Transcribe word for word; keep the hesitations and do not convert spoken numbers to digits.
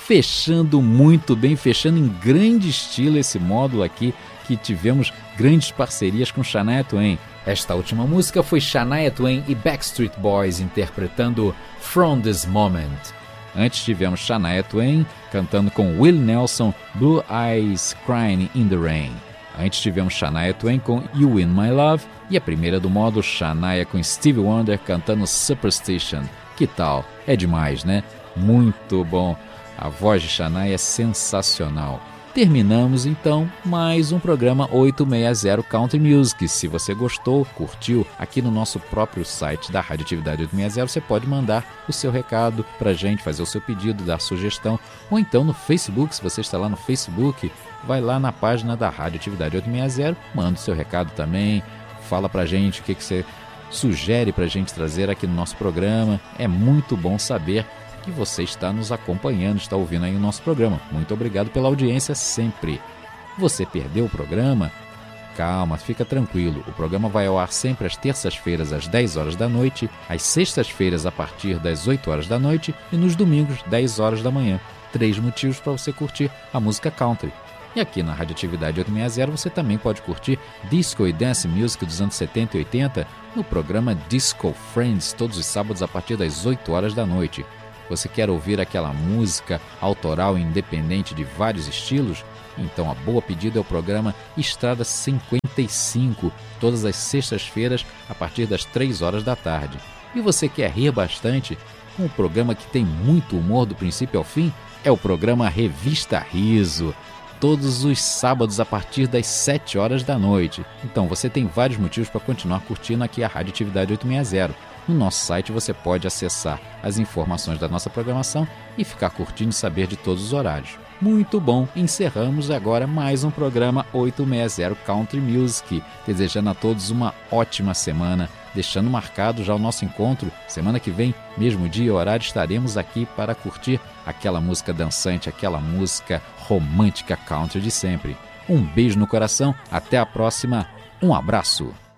fechando muito bem, fechando em grande estilo esse módulo aqui, que tivemos grandes parcerias com Shania Twain. Esta última música foi Shania Twain e Backstreet Boys interpretando From This Moment. Antes tivemos Shania Twain cantando com Willie Nelson, Blue Eyes Crying in the Rain. Antes tivemos Shania Twain com You Win My Love e a primeira do módulo, Shania com Stevie Wonder cantando Superstition. Que tal? É demais, né? Muito bom. A voz de Shania é sensacional. Terminamos então mais um programa oitocentos e sessenta Country Music. Se você gostou, curtiu, aqui no nosso próprio site da Radioatividade oitocentos e sessenta você pode mandar o seu recado pra gente, fazer o seu pedido, dar sugestão, ou então no Facebook, se você está lá no Facebook, vai lá na página da Radioatividade oitocentos e sessenta, manda o seu recado também, fala pra gente o que, que você sugere pra gente trazer aqui no nosso programa. É muito bom saber que você está nos acompanhando, está ouvindo aí o nosso programa. Muito obrigado pela audiência sempre. Você perdeu o programa? Calma, fica tranquilo. O programa vai ao ar sempre às terças-feiras às dez horas da noite, às sextas-feiras a partir das oito horas da noite e nos domingos dez horas da manhã. Três motivos para você curtir a música country. E aqui na Radioatividade oitocentos e sessenta você também pode curtir disco e dance music dos anos setenta e oitenta no programa Disco Friends, todos os sábados a partir das oito horas da noite. Você quer ouvir aquela música autoral e independente de vários estilos? Então a boa pedida é o programa Estrada cinquenta e cinco, todas as sextas-feiras a partir das três horas da tarde. E você quer rir bastante? Um programa que tem muito humor do princípio ao fim? É o programa Revista Riso, todos os sábados a partir das sete horas da noite. Então você tem vários motivos para continuar curtindo aqui a Radioatividade oitocentos e sessenta. No nosso site você pode acessar as informações da nossa programação e ficar curtindo e saber de todos os horários. Muito bom, encerramos agora mais um programa oitocentos e sessenta Country Music, desejando a todos uma ótima semana, deixando marcado já o nosso encontro. Semana que vem, mesmo dia e horário, estaremos aqui para curtir aquela música dançante, aquela música romântica country de sempre. Um beijo no coração, até a próxima, um abraço!